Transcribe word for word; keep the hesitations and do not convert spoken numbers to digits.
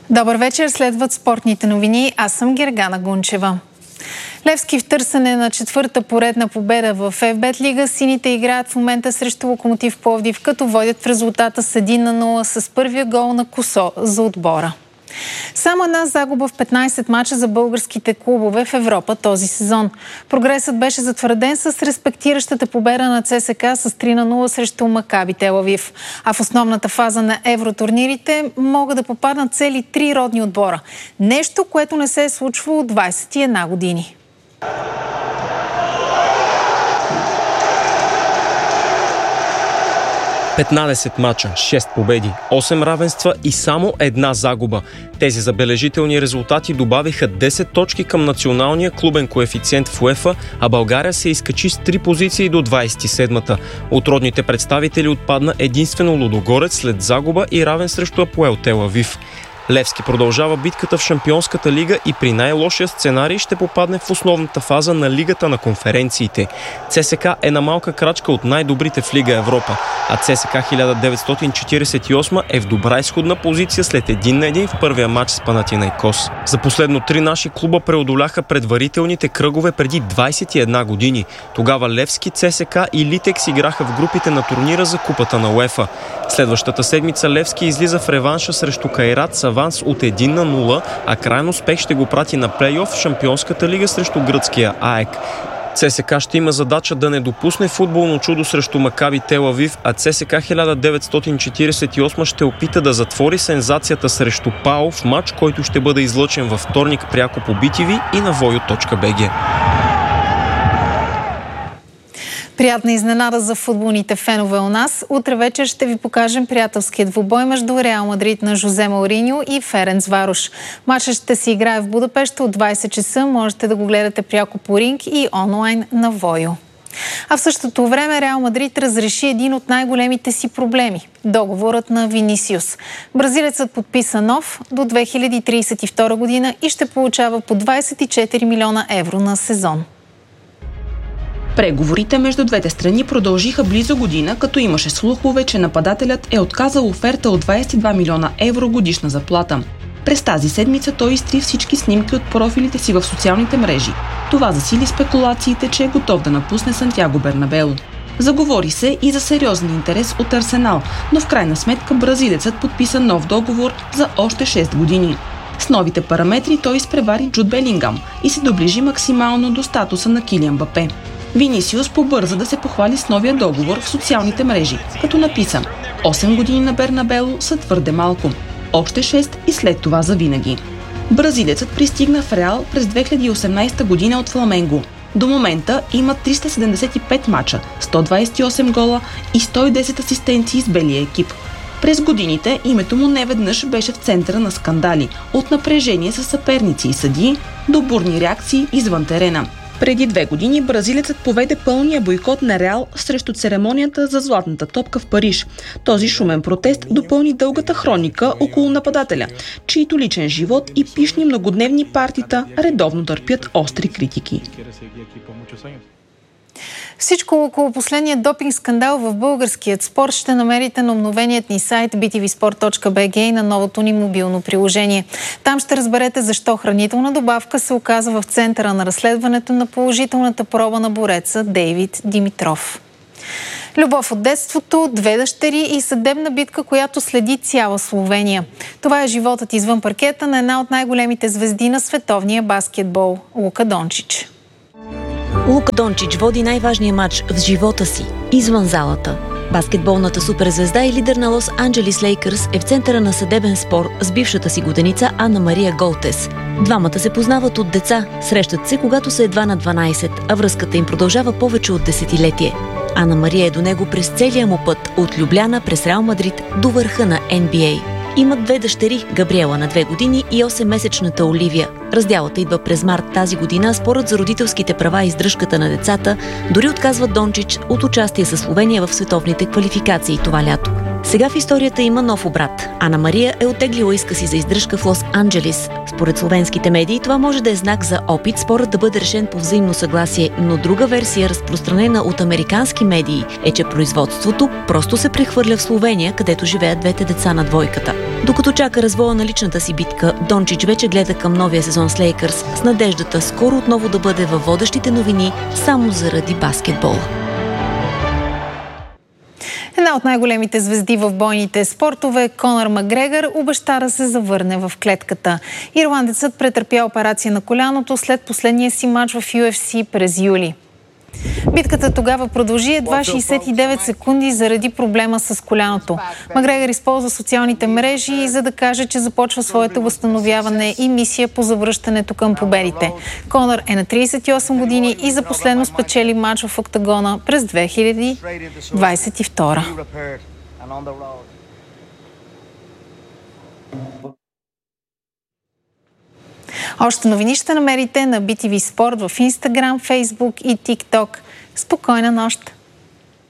Добър вечер, следват спортните новини. Аз съм Гергана Гунчева. Левски в търсене на четвърта поредна победа в ФБет лига. Сините играят в момента срещу Локомотив Пловдив, като водят в резултата с един на нула с първия гол на Косо за отбора. Само една загуба в петнайсет мача за българските клубове в Европа този сезон. Прогресът беше затвърден с респектиращата победа на ЦСКА с три на нула срещу Макаби Тел Авив. А в основната фаза на евротурнирите могат да попаднат цели три родни отбора. Нещо, което не се е случвало от двайсет и една години. петнайсет мача, шест победи, осем равенства и само една загуба. Тези забележителни резултати добавиха десет точки към националния клубен коефициент в УЕФА, а България се изкачи с три позиции до двайсет и седмата. От родните представители отпадна единствено Лудогорец след загуба и равен срещу Апоел Тел Авив. Левски продължава битката в Шампионската лига и при най-лошия сценарий ще попадне в основната фаза на Лигата на конференциите. ЦСКА е на малка крачка от най-добрите в Лига Европа, а ЦСКА хиляда деветстотин четирийсет и осма е в добра изходна позиция след един на един в първия матч с Панатинайкос. За последно три наши клуба преодоляха предварителните кръгове преди двайсет и една години. Тогава Левски, ЦСКА и Литекс играха в групите на турнира за Купата на УЕФА. Следващата седмица Левски излиза в реванша срещу Кайрат с аванс от един на нула, а крайен успех ще го прати на плейоф в Шампионската лига срещу гръцкия АЕК. ЦСКА ще има задача да не допусне футболно чудо срещу Макаби Тел Авив, а ЦСКА хиляда деветстотин четирийсет и осма ще опита да затвори сензацията срещу ПАО в матч, който ще бъде излъчен във вторник пряко по би ти ви и на войо точка би джи. Приятна изненада за футболните фенове у нас. Утре вечер ще ви покажем приятелския двубой между Реал Мадрид на Жозе Мауриньо и Ференцварош. Матчът ще се играе в Будапеща от двайсет часа. Можете да го гледате пряко по Ринг и онлайн на войо. А в същото време Реал Мадрид разреши един от най-големите си проблеми – договорът на Винисиус. Бразилецът подписа нов до две хиляди трийсет и втора година и ще получава по двайсет и четири милиона евро на сезон. Преговорите между двете страни продължиха близо година, като имаше слухове, че нападателят е отказал оферта от двайсет и два милиона евро годишна заплата. През тази седмица той изтри всички снимки от профилите си в социалните мрежи. Това засили спекулациите, че е готов да напусне Сантяго Бернабеу. Заговори се и за сериозен интерес от Арсенал, но в крайна сметка бразилецът подписа нов договор за още шест години. С новите параметри той изпревари Джуд Белингам и се доближи максимално до статуса на Килиан Мбапе. Винисиус побърза да се похвали с новия договор в социалните мрежи, като написа: осем години на Бернабеу са твърде малко. Още шест и след това завинаги. Бразилецът пристигна в Реал през две хиляди и осемнайсета година от Фламенго. До момента има триста седемдесет и пет мача, сто двайсет и осем гола и сто и десет асистенции с белия екип. През годините името му неведнъж беше в центъра на скандали, от напрежение с съперници и съдии до бурни реакции извън терена. Преди две години бразилецът поведе пълния бойкот на Реал срещу церемонията за златната топка в Париж. Този шумен протест допълни дългата хроника около нападателя, чието личен живот и пишни многодневни партита редовно търпят остри критики. Всичко около последния допинг скандал в българският спорт ще намерите на обновеният ни сайт би ти ви спорт точка би джи и на новото ни мобилно приложение. Там ще разберете защо хранителна добавка се оказа в центъра на разследването на положителната проба на бореца Дейвид Димитров. Любов от детството, две дъщери и съдебна битка, която следи цяла Словения. Това е животът извън паркета на една от най-големите звезди на световния баскетбол – Лука Дончич. Лука Дончич води най-важния матч в живота си, извън залата. Баскетболната суперзвезда и лидер на Лос Анджелис Лейкърс е в центъра на съдебен спор с бившата си годеница Анна Мария Голтес. Двамата се познават от деца, срещат се когато са едва на дванайсет, а връзката им продължава повече от десетилетие. Анна Мария е до него през целия му път, от Любляна през Реал Мадрид до върха на Ен Би Ей. Имат две дъщери, Габриела на две години и осеммесечната Оливия. Разделата идва през март тази година, спорът за родителските права и издръжката на децата дори отказва Дончич от участие със Словения в световните квалификации това лято. Сега в историята има нов обрат. Ана Мария е оттеглила иска си за издръжка в Лос-Анджелис. Според словенските медии това може да е знак за опит спорът да бъде решен по взаимно съгласие, но друга версия, разпространена от американски медии, е, че производството просто се прехвърля в Словения, където живеят двете деца на двойката. Докато чака развоя на личната си битка, Дончич вече гледа към новия сезон с Лейкърс с надеждата скоро отново да бъде във водещите новини само заради баскетбола. Една от най-големите звезди в бойните спортове, Конър Макгрегор, обеща да се завърне в клетката. Ирландецът претърпя операция на коляното след последния си мач в Ю Еф Си през юли. Битката тогава продължи едва шейсет и девет секунди заради проблема с коляното. Макгрегор използва социалните мрежи, за да каже, че започва своето възстановяване и мисия по завръщането към победите. Конър е на трийсет и осем години и за последно спечели мач в октагона през две хиляди двадесет и втора. Още новини ще намерите на Би Ти Ви Спорт в Инстаграм, Фейсбук и ТикТок. Спокойна нощ!